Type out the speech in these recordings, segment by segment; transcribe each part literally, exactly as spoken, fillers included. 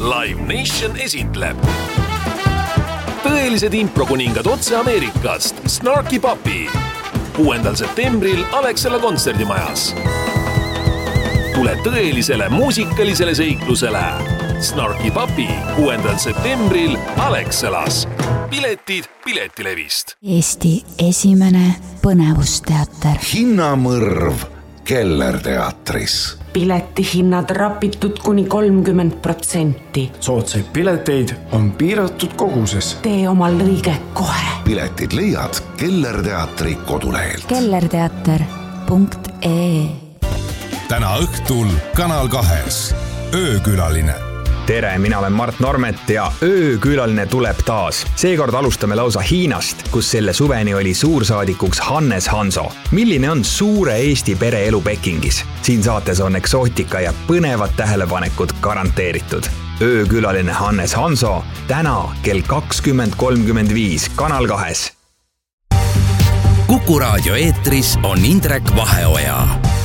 Live Nation esitleb tõelised improkuningad otse Ameerikast Snarky Puppy kuuendal septembril Alexela kontserdimajas. Tule tõelisele muusikalisele seiklusele Snarky Puppy kuuendal septembril Alexelas. Piletid Piletilevist. Eesti esimene põnevusteater. Hinnamõrv Kellerteatris. Piletihinnad rapitud kuni kolmkümmend protsenti. Soodsaid pileteid on piiratud koguses. Tee omal lõige kohe. Piletid leiad Kellerteatri kodulehelt. kellerteater punkt ee. Täna õhtul Kanal kahes. Öökülaline. Tere, mina olen Mart Normet ja öökülaline tuleb taas. Seekord alustame lausa Hiinast, kus selle suveni oli suursaadikuks Hannes Hanso. Milline on suure Eesti pere elu Pekingis? Siin saates on eksootika ja põnevad tähelepanekud garanteeritud. Öökülaline Hannes Hanso täna kell kakskümmend kolmkümmend viis Kanal kahes. Kuku raadio eetris on Indrek Vaheoja.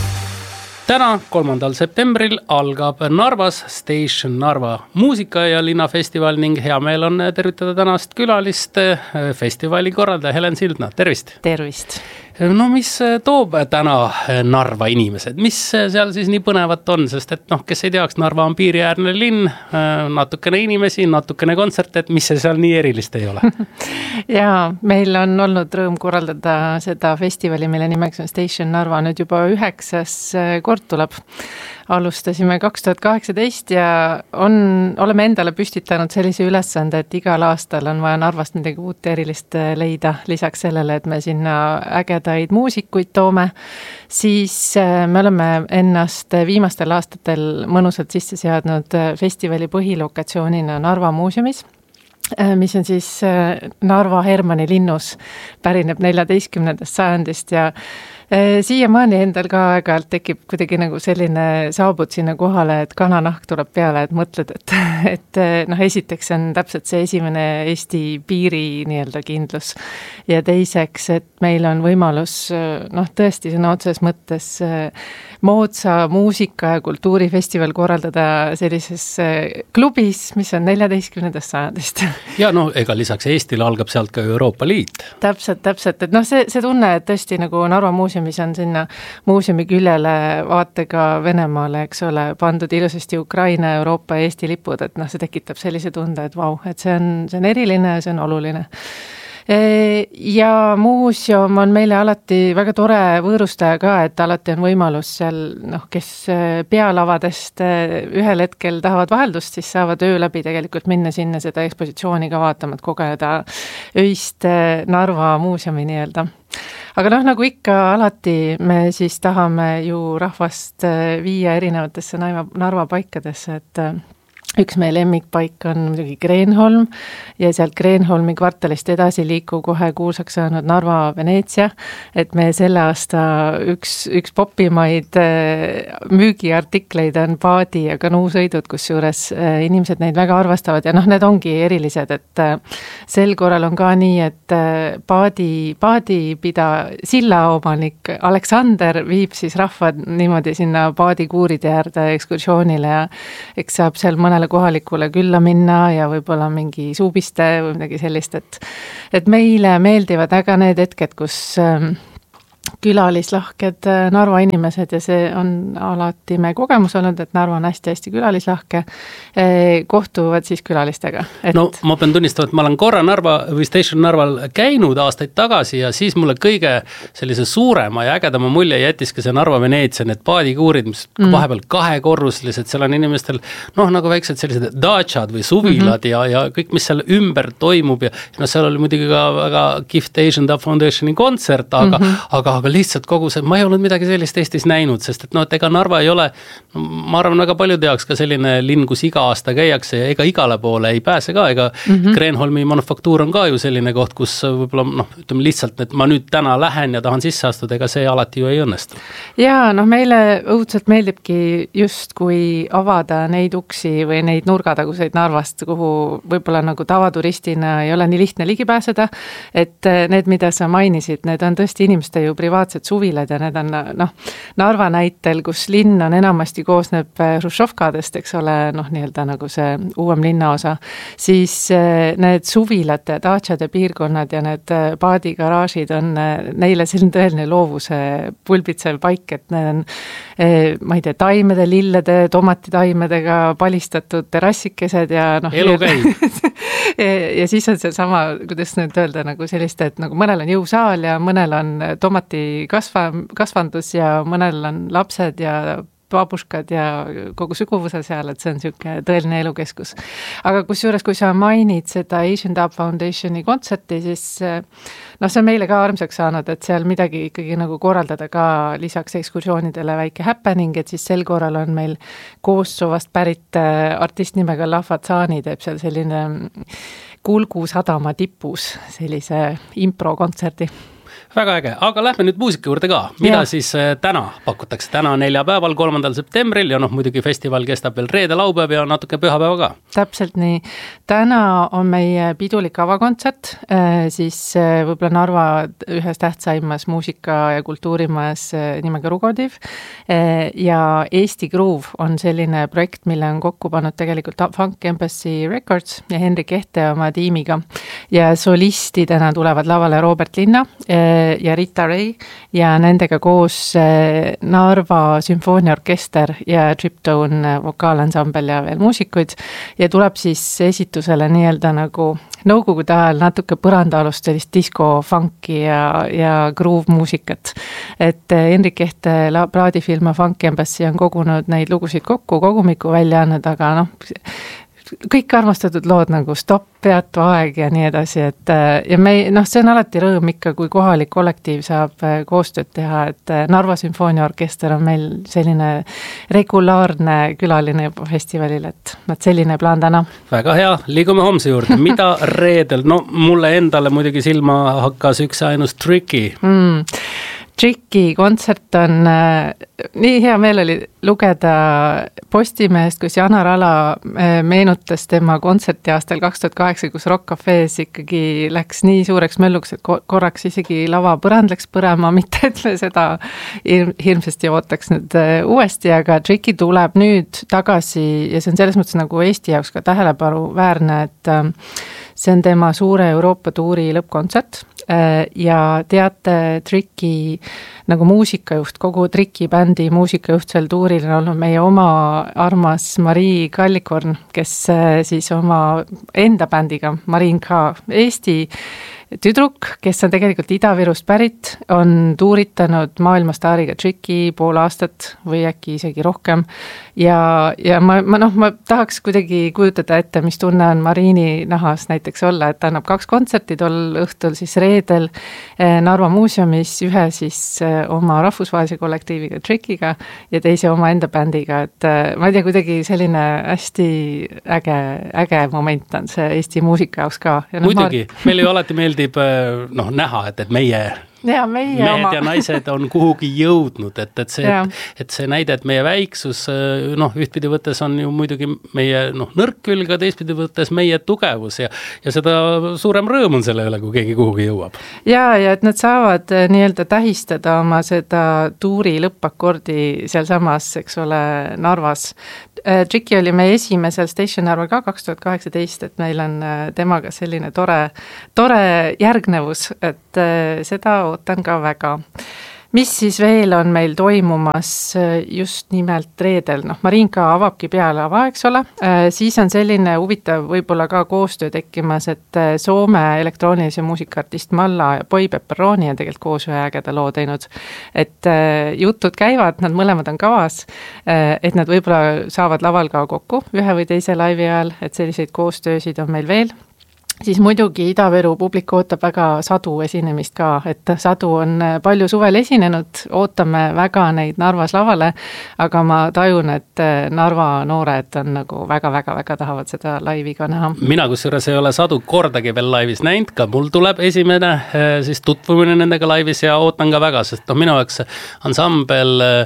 Täna, kolmandal septembril, algab Narvas Station Narva muusika- ja linnafestival ning hea meel on tervitada tänast külalist festivali korraldaja Helen Sildna. Tervist! Tervist! No mis toob täna Narva inimesed? Mis seal siis nii põnevat on? Sest et noh, kes ei teaks, Narva on piiriäärne linn, natukene inimesi, natukene kontserte, et mis see seal nii erilist ei ole? Jaa, meil on olnud rõõm korraldada seda festivali, mille nimeks on Station Narva nüüd juba üheksas kord tuleb. Alustasime kaks tuhat kaheksateist ja on, oleme endale püstitanud sellise ülesande, et igal aastal on vaja Narvast midagi uut erilist leida. Lisaks sellele, et me sinna ägedaid muusikuid toome, siis me oleme ennast viimastel aastatel mõnusalt sisse seadnud festivali põhilokatsioonina Narva muuseumis, mis on siis Narva Hermanni linnus, pärineb neljateistkümnendast sajandist ja siiamaani endal ka aeg-ajalt tekib kuidagi nagu selline saabud sinna kohale, et kananahk tuleb peale, et mõtled, et, et noh, esiteks on täpselt see esimene Eesti piiri nii-öelda kindlus ja teiseks, et meil on võimalus noh, tõesti sõna otses mõttes moodsa muusika- ja kultuurifestival korraldada sellises klubis, mis on neljateistkümnendast sajandist. Ja no ega lisaks Eestile algab sealt ka Euroopa Liit. Täpselt, täpselt, et noh, see, see tunne, et tõesti nagu Narva muuseum mis on sinna muuseumi küljele vaatega Venemaale, eks ole, pandud ilusasti Ukraina, Euroopa ja Eesti lipud, et noh, see tekitab sellise tunde, et vau, et see on, see on eriline ja see on oluline. Ja muuseum on meile alati väga tore võõrustaja ka, et alati on võimalus seal, noh, kes pealavadest ühel hetkel tahavad vaheldust, siis saavad öö läbi tegelikult minna sinna seda ekspositsiooni ka vaatama, et kogeda öist Narva muuseumi nii-öelda. Aga noh, nagu ikka alati me siis tahame ju rahvast viia erinevatesse Narva paikadesse, et üks meie lemmikpaik on muidugi Kreenholm ja sealt Kreenholmi kvartalist edasi liikuv kohe kuulsaks saanud Narva Veneetsia, et me selle aasta üks, üks popimaid müügiartikleid on paadi ja kanuusõidud, kus juures inimesed neid väga arvastavad ja noh, need ongi erilised, et sel korral on ka nii, et paadi, paadipida silla omanik Aleksander viib siis rahvad niimoodi sinna paadikuuride äärde ekskursioonile ja eks saab seal mõnele kohalikule külla minna ja võib-olla mingi suubiste või midagi sellist, et, et meile meeldivad äga need hetked, kus külalislahked Narva inimesed ja see on alati me kogemus olnud, et Narva on hästi-hästi külalislahke, kohtuvad siis külalistega. Et... No ma pean tunnistama, et ma olen korra Narva või Station Narval käinud aastaid tagasi ja siis mulle kõige sellise suurema ja ägedama mulje jättis ka see Narva Veneetsia, need paadikuurid, mis mm. vahepeal kahekorruslised, seal on inimestel noh, nagu väiksed sellised daachad või suvilad mm-hmm. ja, ja kõik, mis seal ümber toimub ja no seal oli muidugi ka väga kihvt Asian Dub Foundationi kontsert, aga, mm-hmm. aga aga lihtsalt kogu see, ma ei olnud midagi sellist Eestis näinud, sest et no, et ega Narva ei ole, no, ma arvan, väga palju teaks ka selline linn, kus iga aasta käiakse ja ega igale poole ei pääse ka, ega mm-hmm. Kreenholmi manufaktuur on ka ju selline koht, kus võib-olla, noh, ütleme lihtsalt, et ma nüüd täna lähen ja tahan sisse astuda, ega see alati ju ei õnnestu. Jaa, noh, meile õudselt meeldibki just kui avada neid uksi või neid nurgataguseid Narvast, kuhu võib-olla nagu tavaturistina ei ole nii lihtne ligi pääseda, et need, mida sa mainisid, need on tõesti inimeste ju privaat privaatsed suvilad ja need on noh, Narva näitel, kus linn on enamasti koosneb hruštšovkadest, eks ole, noh nii-öelda nagu see uuem linnaosa, siis need suvilad ja daatšade piirkonnad ja need paadigaraažid on neile selline tõeline loovuse pulbitsev paik, et need on, ma ei tea, taimede, lillede, tomatitaimedega palistatud terassikesed ja noh, elu käib. ja, ja siis on see sama, kuidas nüüd öelda, nagu sellist, et nagu mõnel on jõusaal ja mõnel on tomati kasva, kasvandus ja mõnel on lapsed ja babuškad ja kogu suguvuse seal, et see on niisugune tõeline elukeskus. Aga kusjuures, kui sa mainid seda Asian Dub Foundationi kontserti, siis noh, see on meile ka armsaks saanud, et seal midagi ikkagi nagu korraldada ka lisaks ekskursioonidele väike happening, et siis sel korral on meil Koossovast pärit artist nimega Lafatsani, teeb seal selline Kulgu sadama tipus sellise impro-kontserdi. Väga äge, aga lähme nüüd muusika juurde ka. Mida ja. siis täna pakutakse? Täna on neljapäeval, kolmandal septembril ja noh, muidugi festival kestab veel reede, laupäev ja natuke pühapäeva ka. Täpselt nii. Täna on meie pidulik avakontsert, siis võib-olla Narva ühes tähtsaimas muusika- ja kultuurimajas nimega Rugodiv. Ja Eesti Groove on selline projekt, mille on kokku pannud tegelikult Funk Embassy Records ja Henrik Ehte oma tiimiga. Ja solistidena tulevad lavale Robert Linna ja Rita Ray ja nendega koos Narva sümfooniaorkester ja Triptone vokaalansambel ja veel muusikuid ja tuleb siis esitusele nii-öelda nagu nõukogude ajal natuke põrandaalust sellist disco, funki ja, ja groove muusikat. Et Henrik Ehte plaadifilma Funk Embassy on kogunud neid lugusid kokku, kogumiku välja andnud, aga noh, kõik armastatud lood nagu Stopp, peatu aeg ja nii edasi, et ja me, noh, see on alati rõõm ikka, kui kohalik kollektiiv saab koostööd teha, et Narva sümfooniaorkester on meil selline regulaarne külaline juba festivalil, et, et selline plaan täna. Väga hea, liigume homse juurde. Mida reedel? No mulle endale muidugi silma hakkas üks ainus Tricky. Mm. Tricky kontsert on, nii hea meel oli lugeda Postimehest, kus Janar Ala meenutas tema kontserti aastal kaks tuhat kaheksa, kus Rock Cafe's ikkagi läks nii suureks mölluks, et korraks isegi lava põrand läks põrema, mitte et me seda hirmsasti ootaks nüüd uuesti, aga Tricky tuleb nüüd tagasi ja see on selles mõttes nagu Eesti jaoks ka tähelepanu väärne, et see on tema suure Euroopa tuuri lõppkontsert ja teate Tricky nagu muusikajuht, kogu Tricky bändi muusikajuht seal tuuril on olnud meie oma armas Marii Kallikorn, kes siis oma enda bändiga, Marin K. Eesti tüdruk, kes on tegelikult Ida-Virust pärit, on tuuritanud maailmastaariga Tricky pool aastat või äkki isegi rohkem ja, ja ma, ma, noh, ma tahaks kuidagi kujutada ette, mis tunne on Marini nahas näiteks olla, et ta annab kaks kontserti tol õhtul siis reedel Narva muuseumis, ühe siis oma rahvusvahelise kollektiiviga Trickyga ja teise oma enda bändiga, et ma ei tea, kuidagi selline hästi äge, äge moment on see Eesti muusika jaoks ka. Ja no, muidugi, ma... meil ju alati meeldib noh, näha, et, et meie ja, meie mehed oma. ja naised on kuhugi jõudnud, et, et, see, et, et see näide, et meie väiksus noh, ühtpidi võttes on ju muidugi meie noh, nõrk külg, teistpidi võttes meie tugevus ja, ja seda suurem rõõm on selle üle, kui keegi kuhugi jõuab. Ja, ja et nad saavad nii-öelda tähistada oma seda tuuri lõppakordi sealsamas, eks ole, Narvas. Tricky oli meie esimesel Station Narval ka kaks tuhat kaheksateist, et meil on temaga selline tore, tore järgnevus, et seda ootan ka väga. Mis siis veel on meil toimumas just nimelt reedel? Noh, Marinka avabki pealava, eks ole. Siis on selline huvitav võib-olla ka koostöö tekkimas, et Soome elektroonilise muusikaartist Malla ja Boy Pepperoni on tegelikult koos ühe ägeda loo teinud. Et jutud käivad, nad mõlemad on kavas, et nad võib-olla saavad laval ka kokku ühe või teise laivi ajal, et selliseid koostöösid on meil veel. Siis muidugi Ida-Viru publik ootab väga Sadu esinemist ka, et Sadu on palju suvel esinenud, ootame väga neid Narvas lavale, aga ma tajun, et Narva noored on nagu väga-väga-väga tahavad seda laivi ka näha. Mina kusjuures ei ole Sadu kordagi veel laivis näinud, ka mul tuleb esimene siis tutvumine nendega laivis ja ootan ka väga, sest no minu jaoks ansambel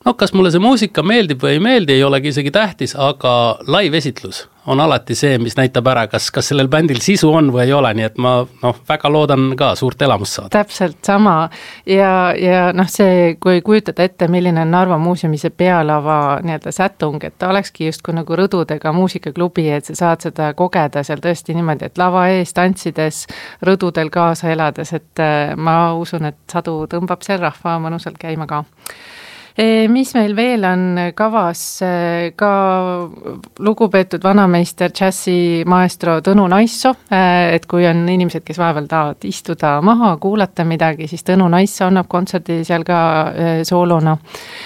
no kas mulle see muusika meeldib või ei meeldi, ei olegi isegi tähtis, aga live-esitlus on alati see, mis näitab ära, kas, kas sellel bändil sisu on või ei ole, nii et ma noh, väga loodan ka suurt elamust saada. Täpselt sama ja, ja noh, see, kui kujutada ette, milline on Narva muuseumi see pealava nii-öelda sätung, et ta olekski just kui nagu rõdudega muusikaklubi, et sa saad seda kogeda seal tõesti niimoodi, et lava ees tantsides, rõdudel kaasa elades, et ma usun, et sadu tõmbab seal rahva mõnusalt käima ka. Mis meil veel on kavas, ka lugupeetud vanameister, džässi maestro Tõnu Naisso, et kui on inimesed, kes vahepeal tahavad istuda maha, kuulata midagi, siis Tõnu Naisso annab kontserdi seal ka soolona.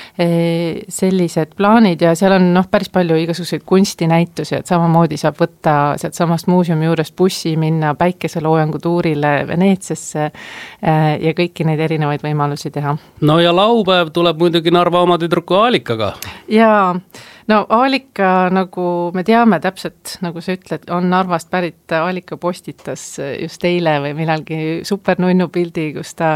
Sellised plaanid ja seal on noh, päris palju igasuguseid kunstinäitusi, et samamoodi saab võtta sealt samast muuseumi juurest bussi, minna päikeseloojangu tuurile Veneetsiasse ja kõiki neid erinevaid võimalusi teha. No ja laupäev tuleb muidugi Narva oma tüdruku Aalikaga. Jaa, no Aalika, nagu me teame täpselt, nagu sa ütled, on Narvast pärit. Aalika postitas just eile või millalgi supernunnu pildi, kus ta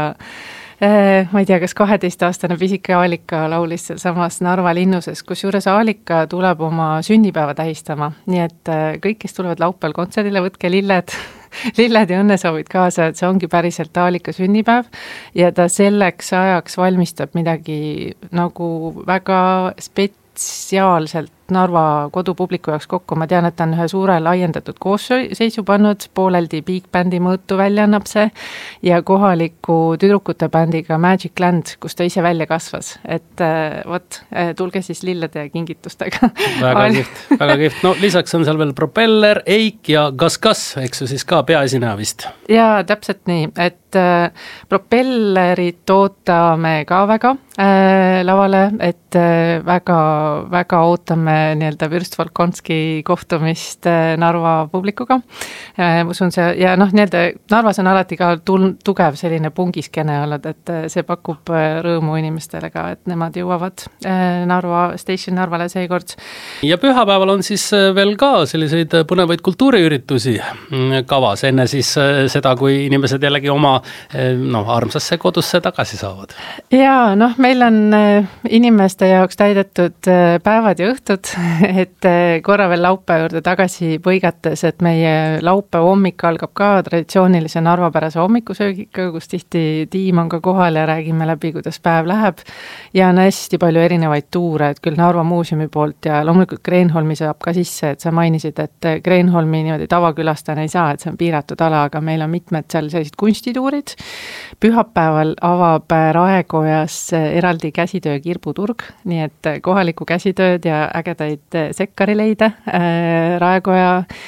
ma ei tea, kas kaheteistaastane pisike Aalika laulis seal samas Narva linnuses, kus juures Aalika tuleb oma sünnipäeva tähistama. Nii et kõik, kes tulevad laupäeval kontserdile, võtke lilled, lilled ja õnnesoovid kaasa, et see ongi päriselt Aalika sünnipäev ja ta selleks ajaks valmistab midagi nagu väga spetsiaalselt Narva kodupubliku jaoks kokku. Ma tean, et ta on ühe suure laiendatud koosseisu pannud, pooleldi Big Bandi mõõtu välja annab see ja kohaliku tüdrukute bändiga Magic Land, kus ta ise välja kasvas. Et võt, tulge siis lillede ja kingitustega. Väga kiht, väga kiht. No lisaks on seal veel Propeller, Eik ja Gas-Gas, eks ju siis ka peaesineja vist. Jaa, täpselt nii, et äh, Propellerit ootame ka väga äh, lavale, et äh, väga, väga ootame nii-öelda Vürst Volkonski kohtumist Narva publikuga. Ma usun see, ja noh, nii-öelda Narvas on alati ka tul- tugev selline pungiskene olnud, et see pakub rõõmu inimestele ka, et nemad jõuavad Narva Station Narvale seekord. Ja pühapäeval on siis veel ka selliseid põnevaid kultuuriüritusi kavas, enne siis seda, kui inimesed jällegi oma no, armsasse kodusse tagasi saavad. Ja noh, meil on inimeste jaoks täidetud päevad ja õhtud, et korra veel laupäeva juurde tagasi põigates, et meie laupäeva hommik algab ka traditsioonilise narvapärase hommikusöögika, kus tihti tiim on ka kohal ja räägime läbi, kuidas päev läheb ja on hästi palju erinevaid tuure, et küll Narva muuseumi poolt ja loomulikult Kreenholmi saab ka sisse, et sa mainisid, et Kreenholmi niimoodi tavakülastajana ei saa, et see on piiratud ala, aga meil on mitmed seal sellised kunstituurid. Pühapäeval avab Raekojas eraldi käsitöö kirbuturg, nii et kohaliku käsitööd ja ägeda sekkarileide äh, Raekoja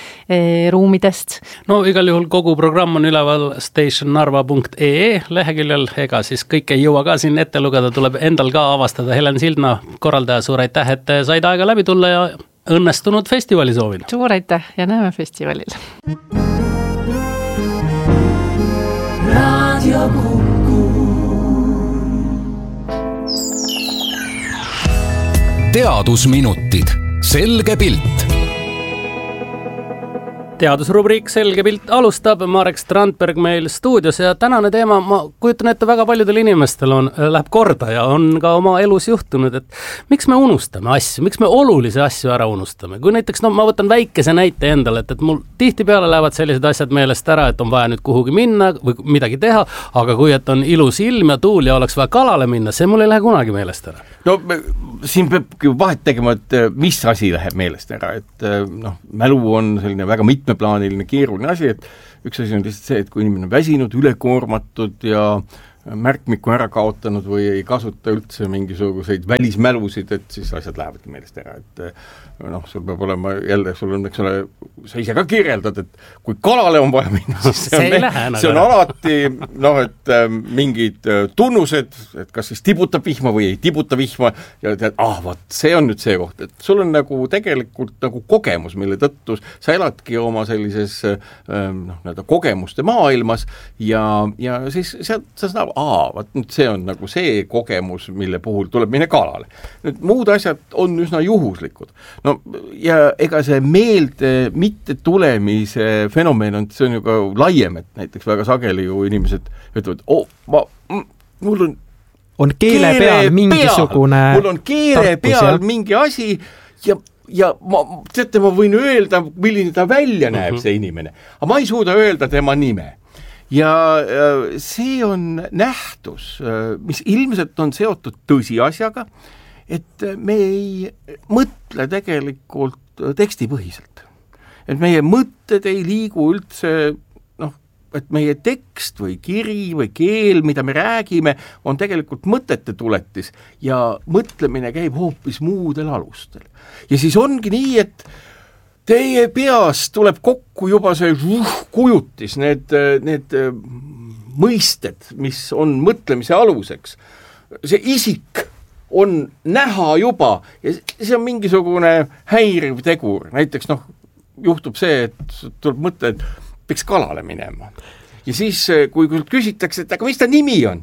äh, ruumidest. No igal juhul kogu programm on üleval stationnarva punkt ee leheküljel, ega siis kõik ei jõua ka siin ette lugeda, tuleb endal ka avastada. Helen Sildna, korraldaja, suur aitäh, et said aega läbi tulla ja õnnestunud festivali soovin. Suur aitäh ja näeme festivalil. Radio Kuku. Teadusminutid. Selge pilt. Teadusrubriik Selge pilt alustab, Marek Strandberg meil stuudios ja tänane teema, ma kujutan ette, väga paljudel inimestel on, läheb korda ja on ka oma elus juhtunud, et miks me unustame asju, miks me olulisi asju ära unustame. Kui näiteks, no ma võtan väikese näite endale, et, et mul tihtipeale lähevad sellised asjad meelest ära, et on vaja nüüd kuhugi minna või midagi teha, aga kui et on ilus ilm ja tuul ja oleks vaja kalale minna, see mul ei lähe kunagi meelest ära. No siin peab vahet tegema, et mis asi läheb meelest ära, et noh, mälu on selline väga mitmeplaaniline keeruline asi, et üks asi on lihtsalt see, et kui inimene on väsinud, ülekoormatud ja märkmiku ära kaotanud või ei kasuta üldse mingisuguseid välismälusid, et siis asjad lähevad meelest ära, et noh, sul peab olema jälle, sul on, eks ole, sa ise ka kirjeldad, et kui kalale on vaja minna, siis see on, see lähe, see on alati noh, et äh, mingid äh, tunnused, et kas siis tibutab vihma või ei tibuta vihma ja tead, ah, vaat, see on nüüd see koht, et sul on nagu tegelikult nagu kogemus, mille tõttu sa eladki oma sellises äh, noh, nii-öelda kogemuste maailmas ja, ja siis sealt sa saad aa, vaat nüüd see on nagu see kogemus, mille puhul tuleb minna kalale. Nüüd muud asjad on üsna juhuslikud. No ja ega see meelde mitte tulemise fenomen on, see on ju ka laiem, et näiteks väga sageli ju inimesed ütlevad, oh, ma, mul on on keele, keele peal mingisugune peal. Mul on keele tarkus, peal ja? mingi asi ja, ja ma, teate, ma võin öelda, milline ta välja näeb, mm-hmm. see inimene. Aga ma ei suuda öelda tema nime. Ja see on nähtus, mis ilmselt on seotud tõsiasjaga, et me ei mõtle tegelikult tekstipõhiselt. Et meie mõtted ei liigu üldse et meie tekst või kiri või keel, mida me räägime, on tegelikult mõtete tuletis ja mõtlemine käib hoopis muudel alustel. Ja siis ongi nii, et teie peas tuleb kokku juba see kujutis, need, need mõisted, mis on mõtlemise aluseks. See isik on näha juba ja see on mingisugune häiriv tegur. Näiteks noh, juhtub see, et tuleb mõtle, et peaks kalale minema. Ja siis, kui küsitakse, et aga mis ta nimi on?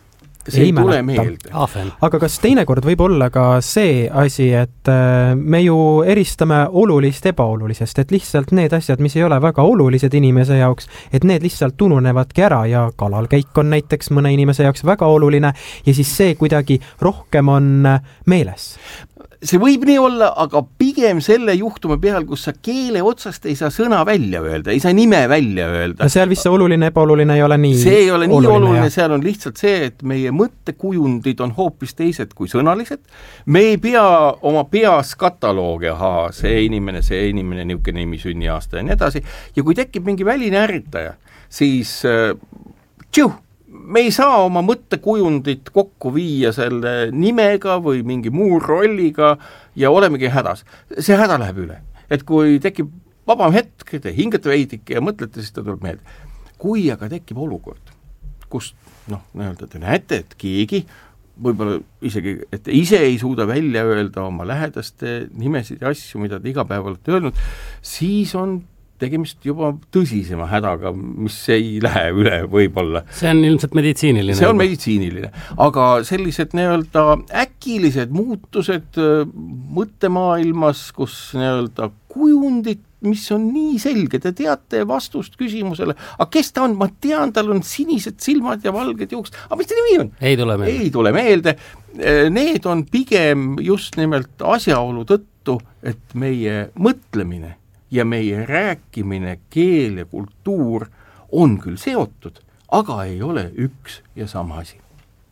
See ei, ei tule meelde. Aga kas teinekord võib olla ka see asi, et me ju eristame olulist ebaolulisest, et lihtsalt need asjad, mis ei ole väga olulised inimese jaoks, et need lihtsalt ununevadki ära ja kalalkäik on näiteks mõne inimese jaoks väga oluline ja siis see kuidagi rohkem on meeles. See võib nii olla, aga pigem selle juhtumi peal, kus sa keele otsast ei saa sõna välja öelda, ei saa nime välja öelda. No seal vist see oluline, ebaoluline ei ole nii see ei ole nii oluline, oluline seal on lihtsalt see, et meie mõttekujundid on hoopis teised kui sõnalised. Me ei pea oma peas kataloogi, ahaa, see inimene, see inimene, niuke nimi, sünniaasta ja nii edasi. Ja kui tekib mingi väline ärritaja, siis äh, tjuh, me ei saa oma mõttekujundit kokku viia selle nimega või mingi muu rolliga ja olemegi hädas. See häda läheb üle. Et kui tekib vabam hetk, te hingate veidike ja mõtlete, siis ta tuleb meelde. Kui aga tekib olukord, kus noh, näelda, te näete, et keegi võib-olla isegi, et te ise ei suuda välja öelda oma lähedaste nimesid ja asju, mida te iga päev olete öelnud, siis on tegemist juba tõsisema hädaga, mis ei lähe üle võib-olla. See on ilmselt meditsiiniline. See on meditsiiniline, aga sellised nii-öelda äkilised muutused mõttemaailmas, kus nii-öelda kujundid, mis on nii selge, te teate vastust küsimusele, aga kes ta on, ma tean, tal on sinised silmad ja valged juuksed, aga mis ta nimi on? Ei tule meelde. Ei tule meelde. Need on pigem just nimelt asjaolu tõttu, et meie mõtlemine ja meie rääkimine, keel ja kultuur on küll seotud, aga ei ole üks ja sama asi.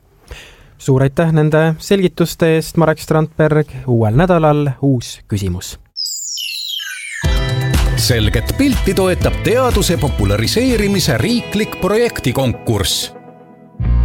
Suur aitäh nende selgituste eest, Marek Strandberg, uuel nädalal uus küsimus. Selget pilti toetab teaduse populariseerimise riiklik projektikonkurss.